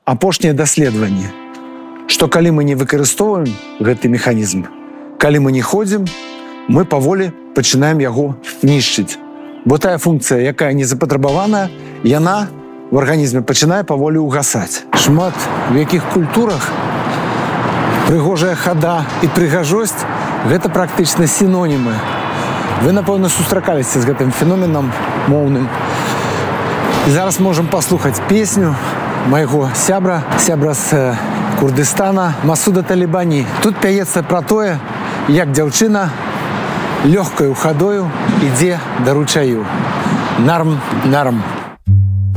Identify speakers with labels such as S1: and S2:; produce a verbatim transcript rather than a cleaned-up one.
S1: апошнія даследаванні, што калі мы не выкарыстоўваем гэты механізм, калі мы не ходзім, мы паволі пачынаем яго нішчыць. Бо тая функцыя, якая не запатрабаваная, яна в арганізме пачынае паволі ўгасаць. Шмат в якіх культурах прыгожая хада і прыгажосць – гэта практычна сінонімы. Вы, напэўна, сустракаліся з гэтым феноменам моўным. І зараз можам паслухаць песню майго сябра, сябра з Курдыстана, Масуда Талібані. Тут пяецца пра тое, як дзяўчына лёгкаю хадою ідзе да ручаю. Нарм, нарм.